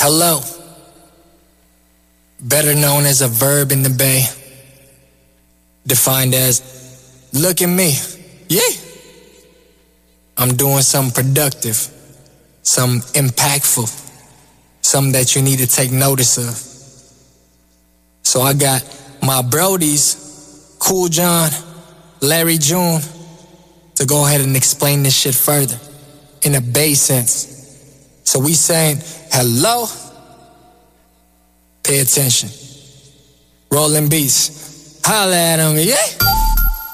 Hello, better known as a verb in the Bay, defined as, look at me, yeah. I'm doing something productive, something impactful, something that you need to take notice of. So I got my brodies, Cool John, Larry June, to go ahead and explain this shit further in a Bay sense. So we saying, hello, pay attention. Rolling beats, holla at 'em, yeah?